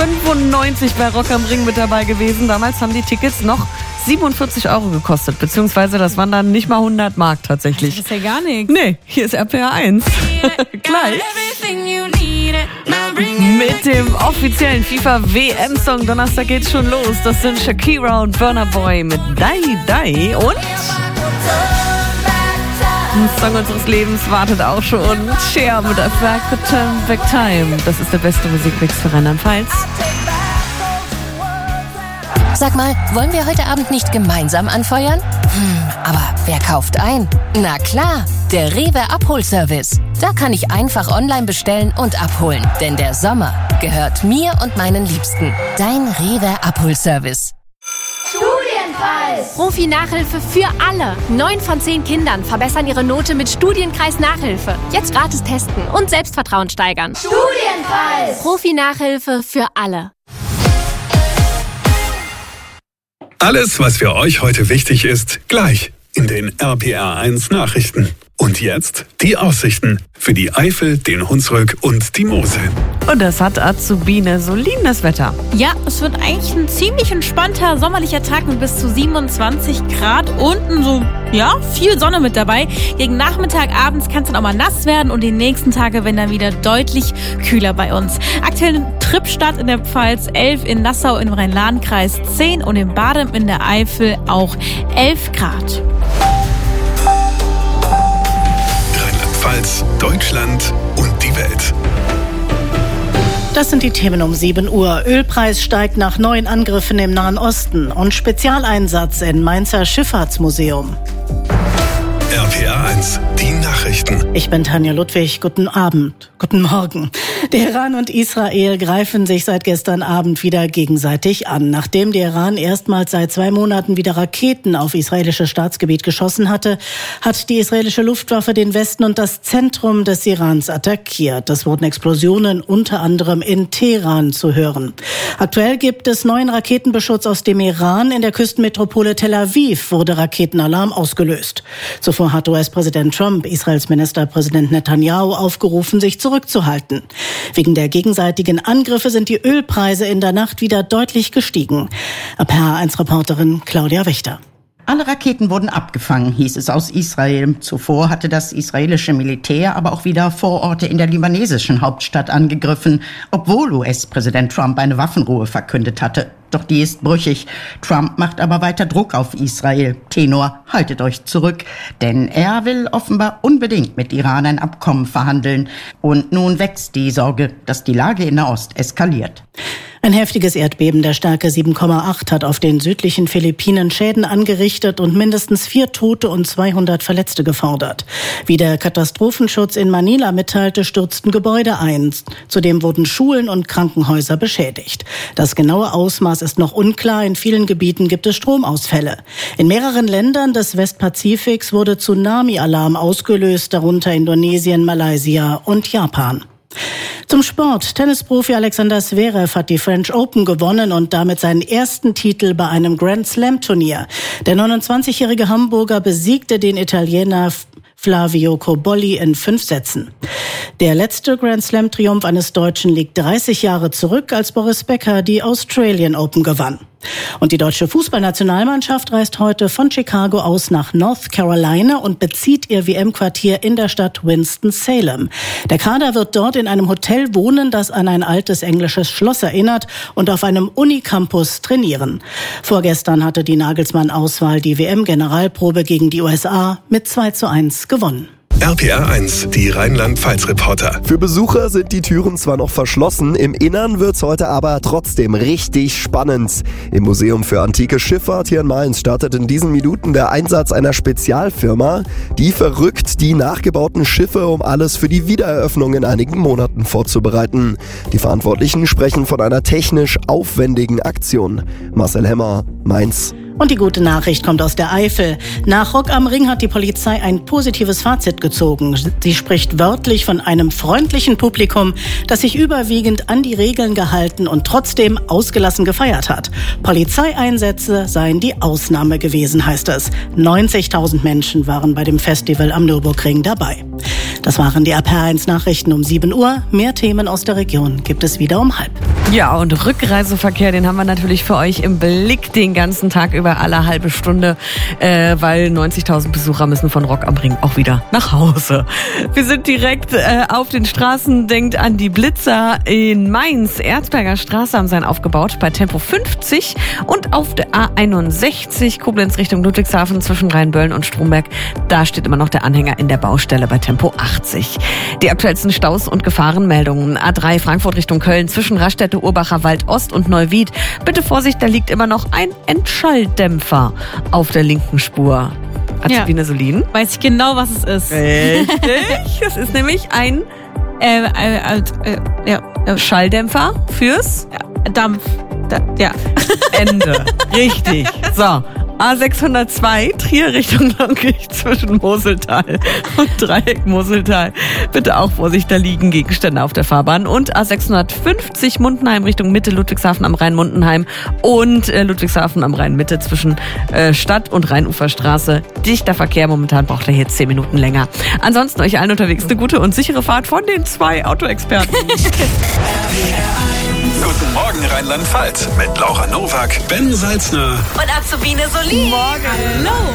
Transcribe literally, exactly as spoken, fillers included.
fünfundneunzig bei Rock am Ring mit dabei gewesen. Damals haben die Tickets noch siebenundvierzig Euro gekostet, beziehungsweise das waren dann nicht mal hundert Mark tatsächlich. Das ist ja gar nichts. Nee, hier ist R P R eins. Gleich. Mit dem offiziellen FIFA-W M-Song. Donnerstag geht's schon los. Das sind Shakira und Burna Boy mit Die Die. Und ein Song unseres Lebens wartet auch schon. Cher mit A Back the Turn Back Time. Das ist der beste Musikmix für Rheinland-Pfalz. Sag mal, wollen wir heute Abend nicht gemeinsam anfeuern? Hm, aber wer kauft ein? Na klar, der Rewe Abholservice. Da kann ich einfach online bestellen und abholen. Denn der Sommer gehört mir und meinen Liebsten. Dein Rewe Abholservice. Studienkreis! Profi-Nachhilfe für alle. Neun von zehn Kindern verbessern ihre Note mit Studienkreis-Nachhilfe. Jetzt gratis testen und Selbstvertrauen steigern. Studienkreis! Profi-Nachhilfe für alle. Alles, was für euch heute wichtig ist, gleich in den R P R eins Nachrichten. Und jetzt die Aussichten für die Eifel, den Hunsrück und die Mosel. Und das hat Azubine solides Wetter. Ja, es wird eigentlich ein ziemlich entspannter sommerlicher Tag mit bis zu siebenundzwanzig Grad. Unten so, ja, viel Sonne mit dabei. Gegen Nachmittag, abends kann es dann auch mal nass werden und die nächsten Tage werden dann wieder deutlich kühler bei uns. Aktuell ein Trippstart in der Pfalz, elf in Nassau im Rhein-Lahn-Kreis, zehn und in Badem in der Eifel auch elf Grad. Rheinland-Pfalz, Deutschland und die Welt. Das sind die Themen um sieben Uhr. Ölpreis steigt nach neuen Angriffen im Nahen Osten und Spezialeinsatz in Mainzer Schifffahrtsmuseum. R P R eins, die Nachrichten. Ich bin Tanja Ludwig. Guten Abend. Guten Morgen. Der Iran und Israel greifen sich seit gestern Abend wieder gegenseitig an. Nachdem der Iran erstmals seit zwei Monaten wieder Raketen auf israelisches Staatsgebiet geschossen hatte, hat die israelische Luftwaffe den Westen und das Zentrum des Irans attackiert. Es wurden Explosionen unter anderem in Teheran zu hören. Aktuell gibt es neuen Raketenbeschuss aus dem Iran. In der Küstenmetropole Tel Aviv wurde Raketenalarm ausgelöst. Zuvor hat U S-Präsident Trump Israels Ministerpräsident Netanyahu aufgerufen, sich zurückzuhalten. Wegen der gegenseitigen Angriffe sind die Ölpreise in der Nacht wieder deutlich gestiegen. R P R eins Reporterin Claudia Wächter. Alle Raketen wurden abgefangen, hieß es aus Israel. Zuvor hatte das israelische Militär aber auch wieder Vororte in der libanesischen Hauptstadt angegriffen, obwohl U S-Präsident Trump eine Waffenruhe verkündet hatte. Doch die ist brüchig. Trump macht aber weiter Druck auf Israel. Tenor, haltet euch zurück, denn er will offenbar unbedingt mit Iran ein Abkommen verhandeln. Und nun wächst die Sorge, dass die Lage in Nahost eskaliert. Ein heftiges Erdbeben der Stärke sieben Komma acht hat auf den südlichen Philippinen Schäden angerichtet und mindestens vier Tote und zweihundert Verletzte gefordert. Wie der Katastrophenschutz in Manila mitteilte, stürzten Gebäude ein. Zudem wurden Schulen und Krankenhäuser beschädigt. Das genaue Ausmaß ist noch unklar. In vielen Gebieten gibt es Stromausfälle. In mehreren Ländern des Westpazifiks wurde Tsunami-Alarm ausgelöst, darunter Indonesien, Malaysia und Japan. Zum Sport. Tennisprofi Alexander Zverev hat die French Open gewonnen und damit seinen ersten Titel bei einem Grand Slam Turnier. Der neunundzwanzigjährige Hamburger besiegte den Italiener Flavio Cobolli in fünf Sätzen. Der letzte Grand Slam Triumph eines Deutschen liegt dreißig Jahre zurück, als Boris Becker die Australian Open gewann. Und die deutsche Fußballnationalmannschaft reist heute von Chicago aus nach North Carolina und bezieht ihr W M-Quartier in der Stadt Winston-Salem. Der Kader wird dort in einem Hotel wohnen, das an ein altes englisches Schloss erinnert, und auf einem Unicampus trainieren. Vorgestern hatte die Nagelsmann-Auswahl die W M-Generalprobe gegen die U S A mit zwei zu eins gewonnen. R P R eins, die Rheinland-Pfalz-Reporter. Für Besucher sind die Türen zwar noch verschlossen, im Innern wird's heute aber trotzdem richtig spannend. Im Museum für antike Schifffahrt hier in Mainz startet in diesen Minuten der Einsatz einer Spezialfirma. Die verrückt die nachgebauten Schiffe, um alles für die Wiedereröffnung in einigen Monaten vorzubereiten. Die Verantwortlichen sprechen von einer technisch aufwendigen Aktion. Marcel Hemmer, Mainz. Und die gute Nachricht kommt aus der Eifel. Nach Rock am Ring hat die Polizei ein positives Fazit gezogen. Sie spricht wörtlich von einem freundlichen Publikum, das sich überwiegend an die Regeln gehalten und trotzdem ausgelassen gefeiert hat. Polizeieinsätze seien die Ausnahme gewesen, heißt es. neunzigtausend Menschen waren bei dem Festival am Nürburgring dabei. Das waren die R P R eins Nachrichten um sieben Uhr. Mehr Themen aus der Region gibt es wieder um halb. Ja, und Rückreiseverkehr, den haben wir natürlich für euch im Blick den ganzen Tag über alle halbe Stunde, äh, weil neunzigtausend Besucher müssen von Rock am Ring auch wieder nach Hause. Wir sind direkt äh, auf den Straßen, denkt an die Blitzer in Mainz. Erzberger Straße haben sie einen aufgebaut bei Tempo fünfzig und auf der A einundsechzig Koblenz Richtung Ludwigshafen zwischen Rheinböllen und Stromberg. Da steht immer noch der Anhänger in der Baustelle bei Tempo achtzig. Die aktuellsten Staus und Gefahrenmeldungen. A drei Frankfurt Richtung Köln zwischen Raststätte, Urbacher Wald Ost und Neuwied. Bitte Vorsicht, da liegt immer noch ein Entschalldämpfer auf der linken Spur. Azubine Solin? Weiß ich genau, was es ist. Richtig. Es ist nämlich ein äh, äh, äh, ja, äh, Schalldämpfer fürs ja, Dampf. Da, ja. Ende. Richtig. So. A sechshundertzwei, Trier Richtung Longich zwischen Moseltal und Dreieck Moseltal. Bitte auch Vorsicht, da liegen Gegenstände auf der Fahrbahn. Und A sechshundertfünfzig Mundenheim Richtung Mitte, Ludwigshafen am Rhein-Mundenheim und äh, Ludwigshafen am Rhein-Mitte zwischen äh, Stadt- und Rheinuferstraße. Dichter Verkehr, momentan braucht er hier zehn Minuten länger. Ansonsten euch allen unterwegs eine gute und sichere Fahrt von den zwei Autoexperten. Guten Morgen Rheinland-Pfalz mit Laura Nowak, Ben Salzner Und Azubine Solin. Morgen. Hallo.